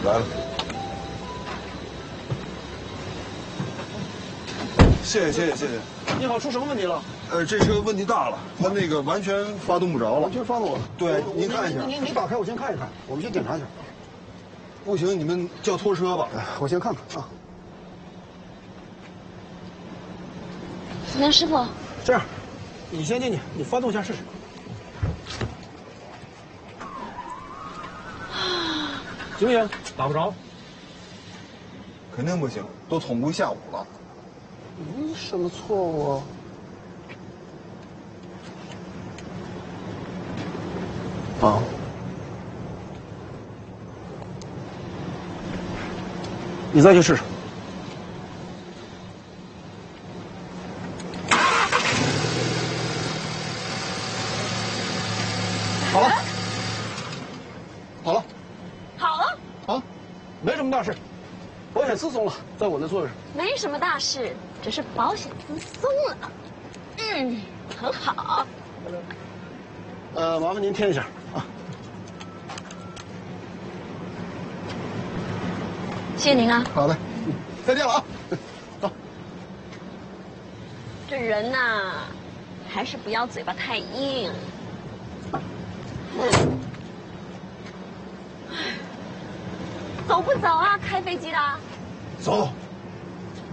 来了。谢谢。 你好，出什么问题了？ 这车问题大了，它那个完全发动不着了。 完全发动了。 对，您看一下。 你打开，我先看一看，我们先检查一下。 不行，你们叫拖车吧。 我先看看啊。 梁师傅， 这样，你先进去，你发动一下试试。行不行？打不着。 肯定不行，都捅咕一下午了。 你什么错误？啊。你再去试试。好了，好了， 好了， 啊，没什么大事，保险丝松了，在我那座位上。 没什么大事，只是保险丝松了。很好。 麻烦您填一下啊。 谢谢您啊。 好嘞，再见了啊。走。 这人呐，还是不要嘴巴太硬。走不走啊？开飞机的。 走。